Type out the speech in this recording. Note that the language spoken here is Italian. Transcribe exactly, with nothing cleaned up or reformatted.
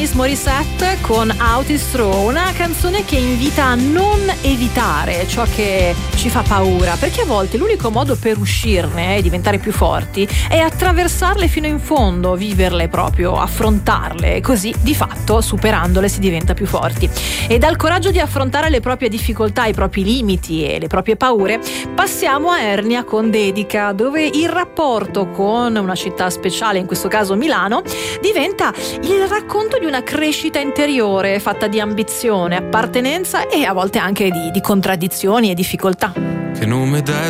Alanis Morissette con Out Is Through, una canzone che invita a non evitare ciò che ci fa paura, perché a volte l'unico modo per uscirne e diventare più forti è attraversarle fino in fondo, viverle proprio, affrontarle, e così di fatto superandole si diventa più forti. E dal coraggio di affrontare le proprie difficoltà, i propri limiti e le proprie paure passiamo a Ernia con Dedica, dove il rapporto con una città speciale, in questo caso Milano, diventa il racconto di una crescita interiore fatta di ambizione, appartenenza e a volte anche di, di contraddizioni e difficoltà. Che non mi dai